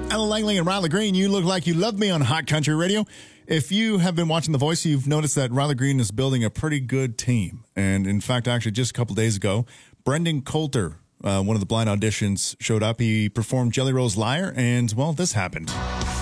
Ella Langley and Riley Green, You Look Like You Love Me on Hot Country Radio. If you have been watching The Voice, you've noticed that Riley Green is building a pretty good team. And in fact, actually, just a couple days ago, Brendan Coulter, one of the blind auditions, showed up. He performed Jelly Roll's Liar, and, well, this happened.